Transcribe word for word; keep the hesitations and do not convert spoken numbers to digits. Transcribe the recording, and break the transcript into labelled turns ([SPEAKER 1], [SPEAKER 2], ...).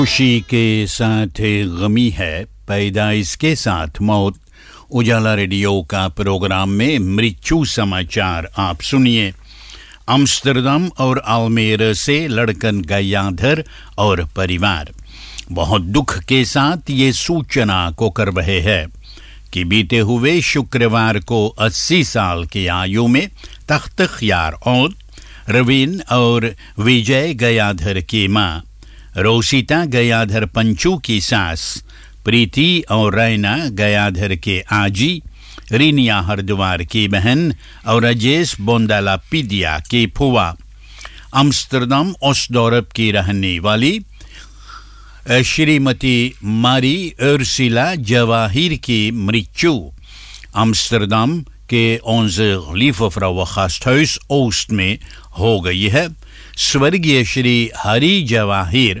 [SPEAKER 1] खुशी के साथ गमी है, पैदाइश के साथ मौत। उजाला रेडियो का प्रोग्राम में मृत्यु समाचार आप सुनिए। अम्स्टरडम और अल्मेरा से लड़कन गयाधर और परिवार बहुत दुख के साथ ये सूचना को कर रहे हैं कि बीते हुए शुक्रवार को अस्सी साल की आयु में तख्त ख्यार औद रवीन और विजय गयाधर की मां रोशिता गयाधर पंचू की सास प्रीति और रैना गयाधर के आजी, रीनिया हरद्वार की बहन और अजेश बोंदाला पीदिया की फुआ, अम्स्टरडम ओस्टडोर्प की रहने वाली श्रीमती मारी उर्सुला जवाहिर की मृत्यु अम्स्टरडम के onze lieve vrouwen gasthuis Oost में हो गई है। स्वर्गीय श्री हरी जवाहिर